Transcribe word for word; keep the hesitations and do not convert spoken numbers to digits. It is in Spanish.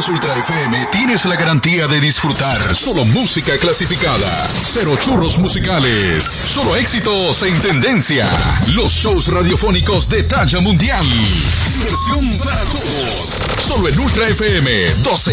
escuchas Ultra F M, tienes la garantía de disfrutar solo música clasificada. Cero churros musicales. Solo éxitos en tendencia. Los shows radiofónicos de talla mundial. Diversión para todos. Solo en Ultra F M doce.